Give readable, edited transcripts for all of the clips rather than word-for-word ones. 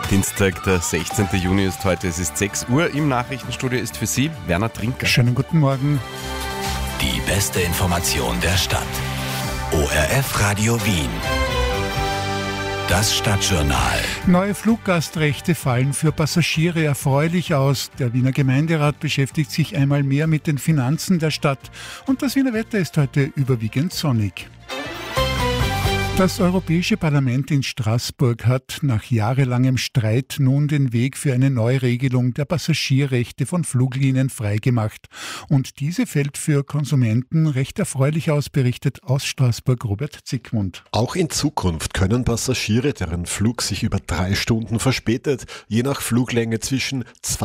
Dienstag, der 16. Juni ist heute, es ist 6 Uhr. Im Nachrichtenstudio ist für Sie Werner Trinker. Schönen guten Morgen. Die beste Information der Stadt. ORF Radio Wien. Das Stadtjournal. Neue Fluggastrechte fallen für Passagiere erfreulich aus. Der Wiener Gemeinderat beschäftigt sich einmal mehr mit den Finanzen der Stadt. Und das Wiener Wetter ist heute überwiegend sonnig. Das Europäische Parlament in Straßburg hat nach jahrelangem Streit nun den Weg für eine Neuregelung der Passagierrechte von Fluglinien freigemacht. Und diese fällt für Konsumenten recht erfreulich aus, berichtet aus Straßburg Robert Zickmund. Auch in Zukunft können Passagiere, deren Flug sich über 3 Stunden verspätet, je nach Fluglänge zwischen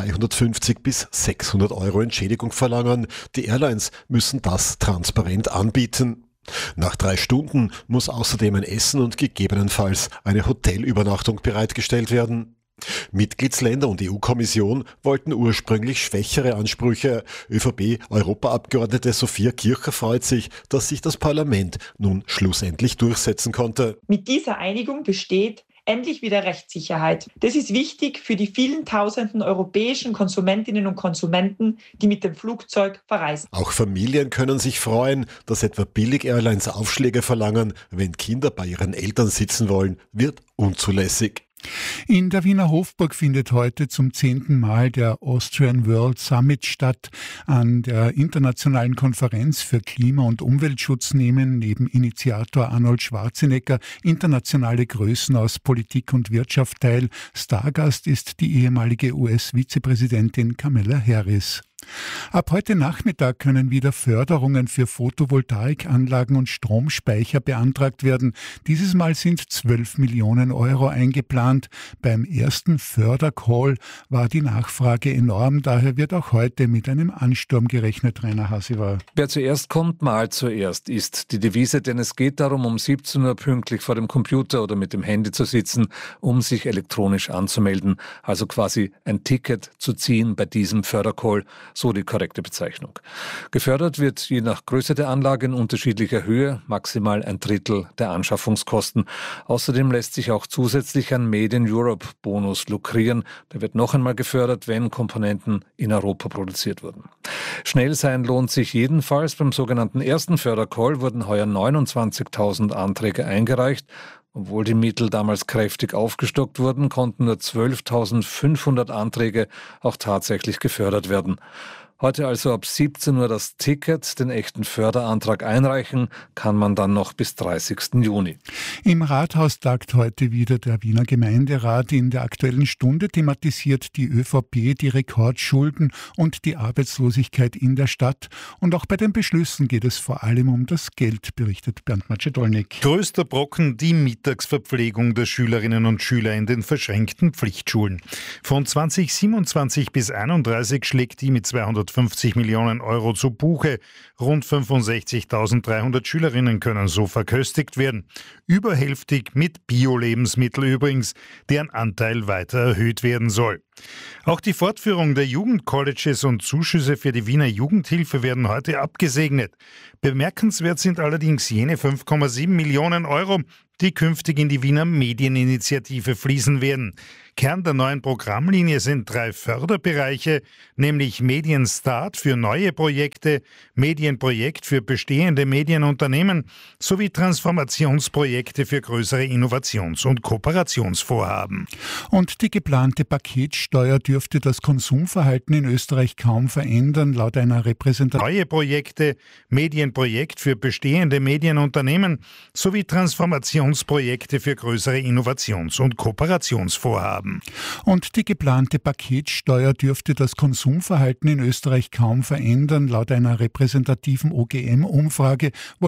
250 bis 600 Euro Entschädigung verlangen. Die Airlines müssen das transparent anbieten. Nach 3 Stunden muss außerdem ein Essen und gegebenenfalls eine Hotelübernachtung bereitgestellt werden. Mitgliedsländer und EU-Kommission wollten ursprünglich schwächere Ansprüche. ÖVP-Europaabgeordnete Sophia Kircher freut sich, dass sich das Parlament nun schlussendlich durchsetzen konnte. Mit dieser Einigung besteht endlich wieder Rechtssicherheit. Das ist wichtig für die vielen tausenden europäischen Konsumentinnen und Konsumenten, die mit dem Flugzeug verreisen. Auch Familien können sich freuen, dass etwa Billig-Airlines Aufschläge verlangen, wenn Kinder bei ihren Eltern sitzen wollen, wird unzulässig. In der Wiener Hofburg findet heute zum 10. Mal der Austrian World Summit statt. An der internationalen Konferenz für Klima- und Umweltschutz nehmen neben Initiator Arnold Schwarzenegger internationale Größen aus Politik und Wirtschaft teil. Stargast ist die ehemalige US-Vizepräsidentin Kamala Harris. Ab heute Nachmittag können wieder Förderungen für Photovoltaikanlagen und Stromspeicher beantragt werden. Dieses Mal sind 12 Millionen Euro eingeplant. Beim ersten Fördercall war die Nachfrage enorm, daher wird auch heute mit einem Ansturm gerechnet, Rainer Hasivar. Wer zuerst kommt, malt zuerst, ist die Devise, denn es geht darum, um 17 Uhr pünktlich vor dem Computer oder mit dem Handy zu sitzen, um sich elektronisch anzumelden, also quasi ein Ticket zu ziehen bei diesem Fördercall. So die korrekte Bezeichnung. Gefördert wird je nach Größe der Anlage in unterschiedlicher Höhe, maximal 1/3 der Anschaffungskosten. Außerdem lässt sich auch zusätzlich ein Made in Europe Bonus lukrieren. Der wird noch einmal gefördert, wenn Komponenten in Europa produziert wurden. Schnell sein lohnt sich jedenfalls. Beim sogenannten ersten Fördercall wurden heuer 29.000 Anträge eingereicht. Obwohl die Mittel damals kräftig aufgestockt wurden, konnten nur 12.500 Anträge auch tatsächlich gefördert werden. Heute also ab 17 Uhr das Ticket, den echten Förderantrag einreichen, kann man dann noch bis 30. Juni. Im Rathaus tagt heute wieder der Wiener Gemeinderat. In der Aktuellen Stunde thematisiert die ÖVP die Rekordschulden und die Arbeitslosigkeit in der Stadt. Und auch bei den Beschlüssen geht es vor allem um das Geld, berichtet Bernd Macedolnik. Größter Brocken die Mittagsverpflegung der Schülerinnen und Schüler in den verschränkten Pflichtschulen. Von 2027 bis 31 schlägt die mit 250 Millionen Euro zu Buche. Rund 65.300 Schülerinnen können so verköstigt werden. Überhälftig mit Bio-Lebensmittel übrigens, deren Anteil weiter erhöht werden soll. Auch die Fortführung der Jugendcolleges und Zuschüsse für die Wiener Jugendhilfe werden heute abgesegnet. Bemerkenswert sind allerdings jene 5,7 Millionen Euro, die künftig in die Wiener Medieninitiative fließen werden. Kern der neuen Programmlinie sind 3 Förderbereiche, nämlich Medienstart für neue Projekte, Medienprojekt für bestehende Medienunternehmen sowie Transformationsprojekte für größere Innovations- und Kooperationsvorhaben. Und die geplante Paketsteuer dürfte das Konsumverhalten in Österreich kaum verändern, laut einer Repräsentation. Neue Projekte, Medienprojekt für bestehende Medienunternehmen sowie Transformationsprojekte für größere Innovations- und Kooperationsvorhaben. Und die geplante Paketsteuer dürfte das Konsumverhalten in Österreich kaum verändern, laut einer repräsentativen OGM-Umfrage.